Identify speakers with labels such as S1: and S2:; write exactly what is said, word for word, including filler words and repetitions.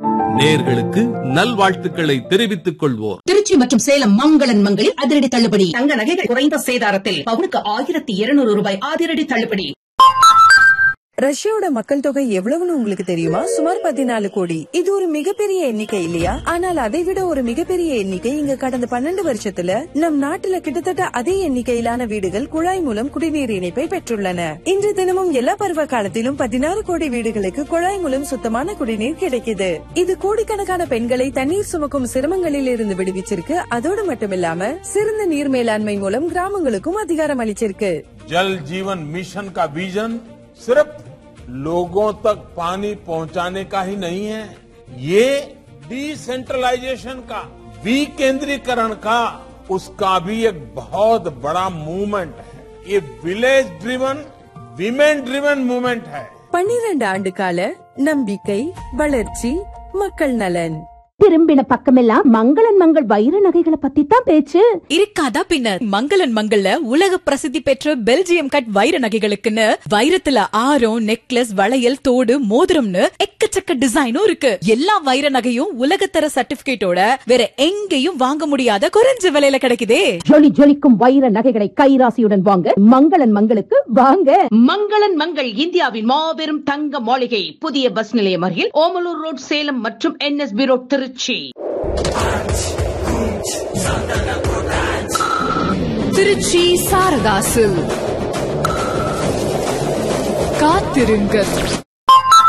S1: நேயர்களுக்கு நல்வாழ்த்துக்களை தெரிவித்துக் கொள்வோர்.
S2: திருச்சி மற்றும் சேலம் மங்களன் மங்களில் அதிரடி தள்ளுபடி.
S3: தங்க நகைகள் குறைந்த சேதாரத்தில் பவுனுக்கு ஆயிரத்தி இருநூறு ரூபாய் அதிரடி தள்ளுபடி.
S4: ரஷ்யாவோட மக்கள் தொகை எவ்வளவுன்னு உங்களுக்கு தெரியுமா? சுமார் பதினாலு கோடி. இது ஒரு மிகப்பெரிய எண்ணிக்கை இல்லையா? ஆனால் அதை விட ஒரு மிகப்பெரிய எண்ணிக்கை இங்க கடந்த பன்னெண்டு வருஷத்துல நம் நாட்டுல கிட்டத்தட்ட அதே எண்ணிக்கையிலான வீடுகள் குழாய் மூலம் குடிநீர் இணைப்பை பெற்றுள்ளன. இன்று தினமும் எல்லா பருவ காலத்திலும் பதினாறு கோடி வீடுகளுக்கு குழாய் மூலம் சுத்தமான குடிநீர் கிடைக்குது. இது கோடிக்கணக்கான பெண்களை தண்ணீர் சுமக்கும் சிரமங்களில் இருந்து விடுவிச்சிருக்கு. அதோடு மட்டுமில்லாம சிறந்த நீர் மேலாண்மை மூலம் கிராமங்களுக்கும் அதிகாரம் அளிச்சிருக்கு.
S5: ஜல் ஜீவன் மிஷன் का विजन सिर्फ लोगों तक पानी पहुंचाने का ही नहीं है, ये डिसेंट्रलाइजेशन का, विकेंद्रीकरण का, उसका भी एक बहुत बड़ा मूवमेंट है. ये village driven, women driven movement है.
S4: பன்னிரண்டு ஆண்டு கால நம்பிக்கை, வளர்ச்சி, மக்கள் நலன்.
S6: திரும்பின பக்கமெல்லாம் மங்களன் மங்கள் வைர நகைகளை பத்தி தான் பேச்சு.
S7: இருக்காதா பின்ன? மங்களன் மங்கள்ல உலக பிரசித்தி பெற்ற பெல்ஜியம் கட் வைர நகைகளுக்குன்னு வைரத்துல ஆரம், நெக்லஸ், வளையல், தோடு, மோதிரம்னு எக்கச்சக்க டிசைனும் இருக்கு. எல்லா வைர நகையும் உலகத்தர சர்டிபிகேட்டோட வேற எங்கேயும் வாங்க முடியாத குறைஞ்ச விலையில கிடைக்குதே.
S6: ஜொலி ஜொலிக்கும் வைர நகைகளை கைராசியுடன் வாங்க மங்களன் மங்களுக்கு வாங்க.
S3: மங்களன் மங்கள் இந்தியாவின் மாபெரும் தங்க மாளிகை, புதிய பஸ் நிலையம் அருகில் ஓமலூர் ரோட், சேலம் மற்றும் என்எஸ்பி ரோட், திருச்சி.
S7: திருச்சி சாரதாசு காத்திருங்கள்.